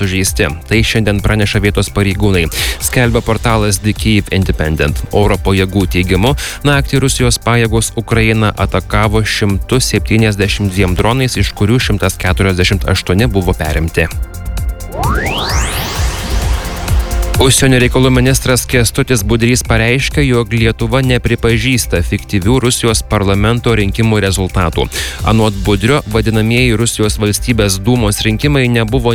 sužeisti. Tai šiandien praneša vietos pareigūnai. Skelbia portalas The Kyiv Independent. Oro pajėgų teigimu, naktį Rusijos pajėgos Ukrainą atakavo 172 dronais, iš kurių 148 buvo perimti. Užsienio reikalų ministras Kęstutis Budrys pareiškė, jog Lietuva nepripažįsta fiktyvių Rusijos parlamento rinkimų rezultatų. Anot Budrio, vadinamieji Rusijos valstybės dūmos rinkimai nebuvo